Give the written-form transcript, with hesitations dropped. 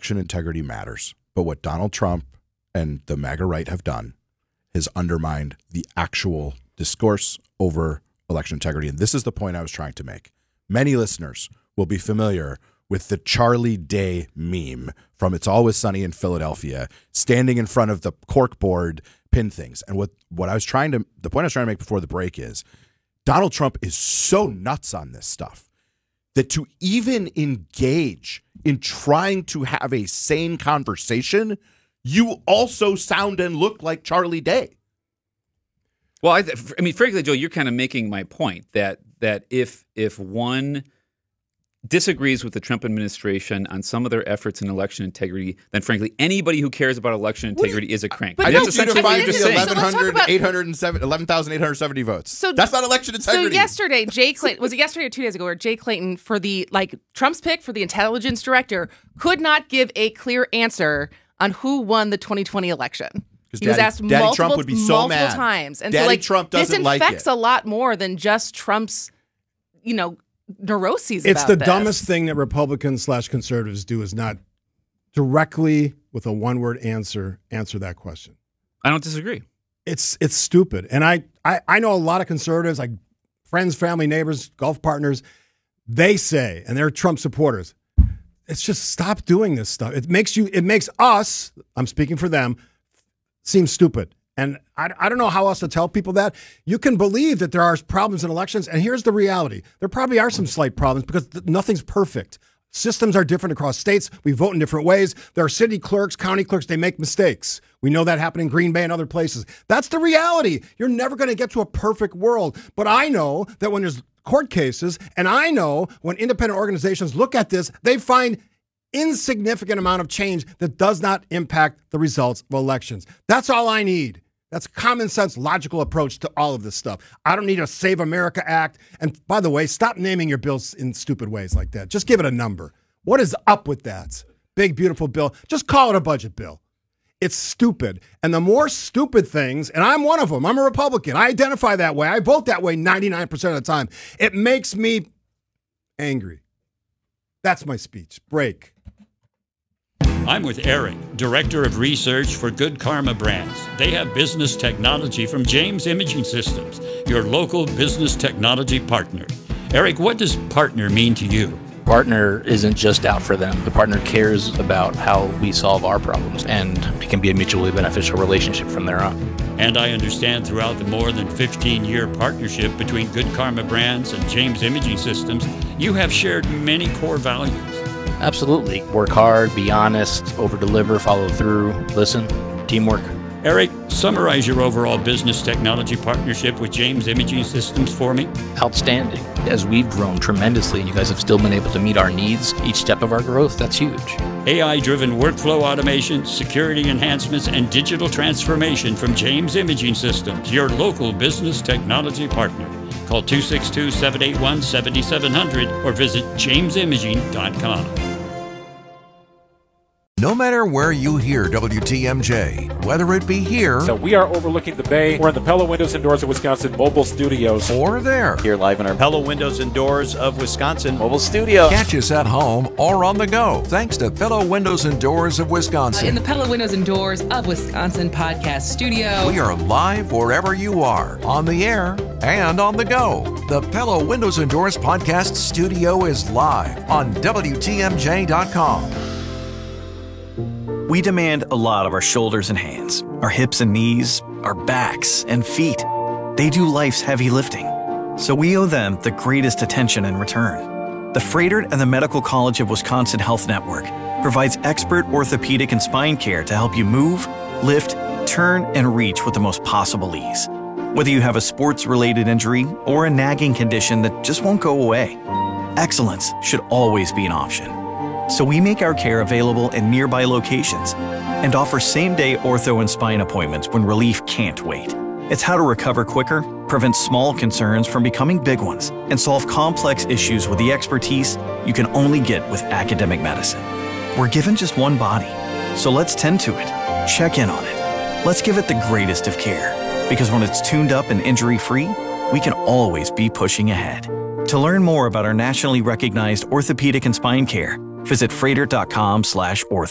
election integrity matters. But what Donald Trump and the MAGA right have done has undermined the actual discourse over election integrity. And this is the point I was trying to make. Many listeners will be familiar with the Charlie Day meme from It's Always Sunny in Philadelphia, standing in front of the corkboard pin things. And the point I was trying to make before the break is Donald Trump is so nuts on this stuff that to even engage in trying to have a sane conversation, you also sound and look like Charlie Day. Well, I mean, frankly, Joe, you're kind of making my point that if one disagrees with the Trump administration on some of their efforts in election integrity, then frankly, anybody who cares about election integrity is a crank. I That's need you to find me essentially what you're saying. 11,870 votes. That's not election integrity. So yesterday, Jay Clayton, was it yesterday or 2 days ago, where Jay Clayton, for the Trump's pick for the intelligence director, could not give a clear answer on who won the 2020 election. He was asked Trump would be so multiple mad. times. And Daddy so, Trump doesn't this like infects it. a lot more than just Trump's, neuroses It's about the this. dumbest thing that Republicans/conservatives do is not directly, with a one-word answer that question. I don't disagree. It's stupid. And I know a lot of conservatives, like friends, family, neighbors, golf partners, they say, and they're Trump supporters, it's just stop doing this stuff. It makes us, I'm speaking for them, seem stupid. And I don't know how else to tell people that. You can believe that there are problems in elections, and here's the reality. There probably are some slight problems because nothing's perfect. Systems are different across states. We vote in different ways. There are city clerks, county clerks, they make mistakes. We know that happened in Green Bay and other places. That's the reality. You're never going to get to a perfect world. But I know that when there's court cases, and I know when independent organizations look at this, they find insignificant amount of change that does not impact the results of elections. That's all I need. That's a common sense, logical approach to all of this stuff. I don't need a Save America Act. And by the way, stop naming your bills in stupid ways like that. Just give it a number. What is up with that? Big, beautiful bill. Just call it a budget bill. It's stupid. And the more stupid things, and I'm one of them. I'm a Republican. I identify that way. I vote that way 99% of the time. It makes me angry. That's my speech. Break. I'm with Eric, Director of Research for Good Karma Brands. They have business technology from James Imaging Systems, your local business technology partner. Eric, what does partner mean to you? Partner isn't just out for them. The partner cares about how we solve our problems, and it can be a mutually beneficial relationship from there on. And I understand throughout the more than 15-year partnership between Good Karma Brands and James Imaging Systems, you have shared many core values. Absolutely. Work hard, be honest, over-deliver, follow through, listen, teamwork. Eric, summarize your overall business technology partnership with James Imaging Systems for me. Outstanding. As we've grown tremendously and you guys have still been able to meet our needs each step of our growth, that's huge. AI-driven workflow automation, security enhancements, and digital transformation from James Imaging Systems, your local business technology partner. Call 262-781-7700 or visit jamesimaging.com. No matter where you hear WTMJ, whether it be here... So we are overlooking the bay. We're in the Pella Windows and Doors of Wisconsin mobile studios. Or there. Here live in our Pella Windows and Doors of Wisconsin mobile studio. Catch us at home or on the go, thanks to Pella Windows and Doors of Wisconsin. In the Pella Windows and Doors of Wisconsin podcast studio. We are live wherever you are, on the air and on the go. The Pella Windows and Doors podcast studio is live on WTMJ.com. We demand a lot of our shoulders and hands, our hips and knees, our backs and feet. They do life's heavy lifting, so we owe them the greatest attention in return. The Froedtert and the Medical College of Wisconsin Health Network provides expert orthopedic and spine care to help you move, lift, turn, and reach with the most possible ease. Whether you have a sports-related injury or a nagging condition that just won't go away, excellence should always be an option. So we make our care available in nearby locations and offer same-day ortho and spine appointments when relief can't wait. It's how to recover quicker, prevent small concerns from becoming big ones, and solve complex issues with the expertise you can only get with academic medicine. We're given just one body, so let's tend to it, check in on it. Let's give it the greatest of care, because when it's tuned up and injury-free, we can always be pushing ahead. To learn more about our nationally recognized orthopedic and spine care, visit Froedtert.com/ortho.